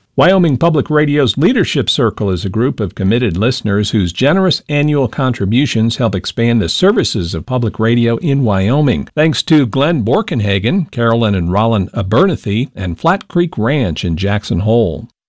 Wyoming Public Radio's Leadership Circle is a group of committed listeners whose generous annual contributions help expand the services of public radio in Wyoming. Thanks to Glenn Borkenhagen, Carolyn and Rollin Abernathy, and Flat Creek Ranch in Jackson Hole.